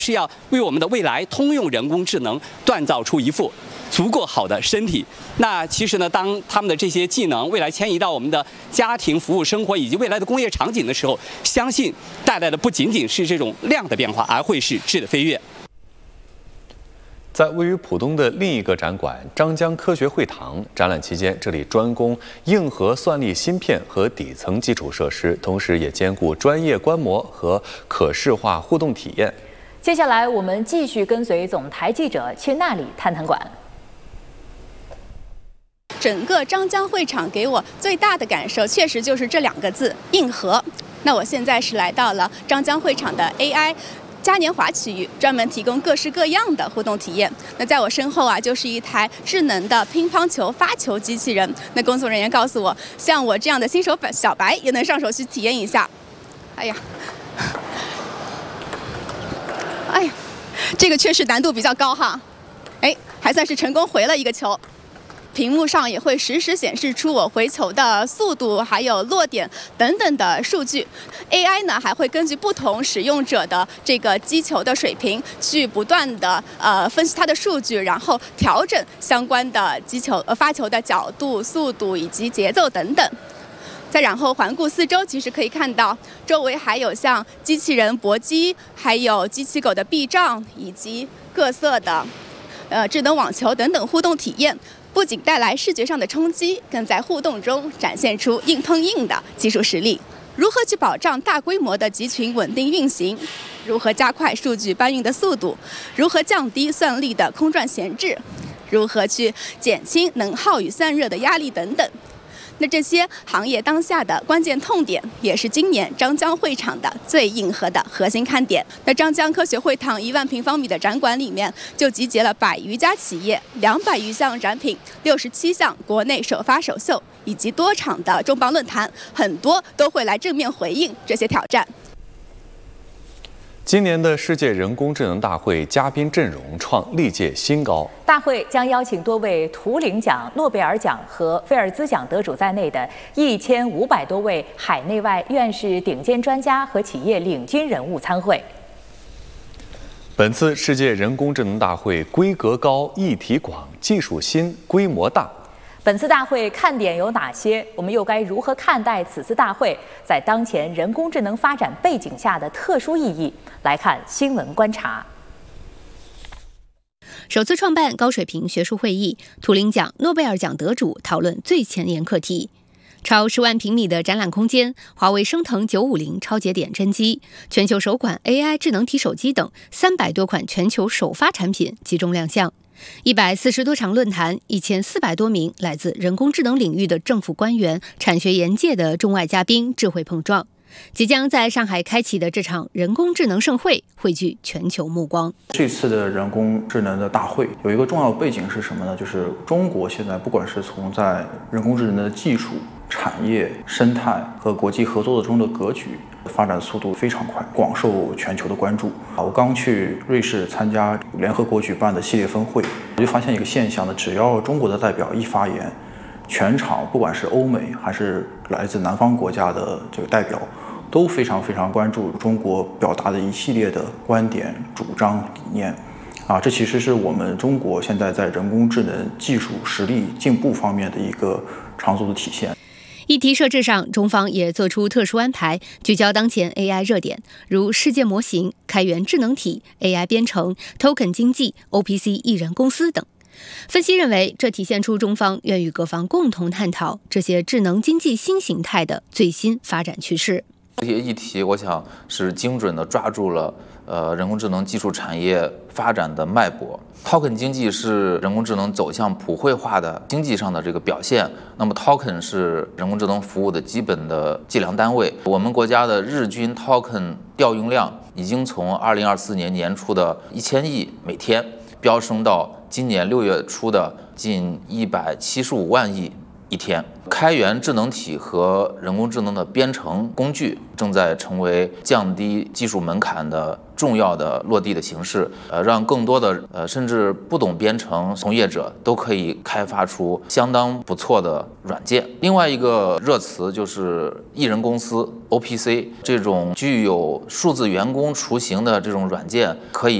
是要为我们的未来通用人工智能锻造出一副足够好的身体。那其实呢，当他们的这些技能未来迁移到我们的家庭服务生活以及未来的工业场景的时候，相信带来的不仅仅是这种量的变化，而会是质的飞跃。 在位于浦东的另一个展馆张江科学会堂，展览期间，这里专攻硬核算力芯片和底层基础设施，同时也兼顾专业观摩和可视化互动体验。 接下来，我们继续跟随总台记者去那里探探馆。 整个张江会场给我最大的感受，确实就是这2个字“硬核”。那我现在是来到了张江会场的 AI。嘉年华区域专门提供各式各样的互动体验。那在我身后啊，就是一台智能的乒乓球发球机器人。那工作人员告诉我，像我这样的新手小白也能上手去体验一下。哎呀，这个确实难度比较高哈。还算是成功回了一个球。屏幕上也会实时显示出我回球的速度，还有落点等等的数据。AI 呢还会根据不同使用者的这个击球的水平，去不断的分析它的数据，然后调整相关的发球的角度、速度以及节奏等等。再然后环顾四周，其实可以看到周围还有像机器人搏击，还有机器狗的避障，以及各色的智能网球等等互动体验。不仅带来视觉上的冲击，更在互动中展现出硬碰硬的技术实力。如何去保障大规模的集群稳定运行？如何加快数据搬运的速度？如何降低算力的空转闲置？如何去减轻能耗与散热的压力等等？那这些行业当下的关键痛点，也是今年张江会场的最硬核的核心看点。那张江科学会堂1万平方米的展馆里面，就集结了100余家企业、200余项展品、67项国内首发首秀，以及多场的重磅论坛，很多都会来正面回应这些挑战。 今年的世界人工智能大会嘉宾阵容创历届新高。 大会将邀请多位图灵奖、诺贝尔奖和菲尔兹奖得主在内的1500多位海内外院士、顶尖专家和企业领军人物参会。 本次世界人工智能大会规格高、议题广、技术新、规模大。 本次大会看点有哪些？我们又该如何看待此次大会在当前人工智能发展背景下的特殊意义？来看新闻观察。 首次创办高水平学术会议，图灵奖、诺贝尔奖得主讨论最前沿课题。超10万平米的展览空间，华为升腾950超节点真机，全球首款 AI 智能体手机等300多款全球首发产品集中亮相。140多场论坛，1400多名来自人工智能领域的政府官员、产学研界的中外嘉宾智慧碰撞。即将在上海开启的这场人工智能盛会，汇聚全球目光。 这次的人工智能的大会有一个重要背景是什么呢？就是中国现在不管是从在人工智能的技术、产业、生态和国际合作中的格局，发展速度非常快，广受全球的关注。我刚去瑞士参加联合国举办的系列峰会，我就发现一个现象呢，只要中国的代表一发言，全场不管是欧美还是来自南方国家的这个代表，都非常关注中国表达的一系列的观点、主张、理念。这其实是我们中国现在在人工智能技术实力进步方面的一个长足的体现。 议题设置上，中方也做出特殊安排，聚焦当前 AI 热点，如世界模型、开源智能体、AI 编程、Token 经济、OPC 艺人公司等。分析认为，这体现出中方愿与各方共同探讨这些智能经济新形态的最新发展趋势。 这些议题，我想是精准地抓住了人工智能技术产业发展的脉搏。Token 经济是人工智能走向普惠化的经济上的这个表现。那么 Token 是人工智能服务的基本的计量单位。我们国家的日均 Token 调用量已经从2024年年初的1000亿每天，飙升到今年6月初的近175万亿一天。开源智能体和人工智能的编程工具正在成为降低技术门槛的重要的落地的形式，让更多的甚至不懂编程从业者都可以开发出相当不错的软件。另外一个热词就是艺人公司 OPC， 这种具有数字员工雏形的这种软件，可以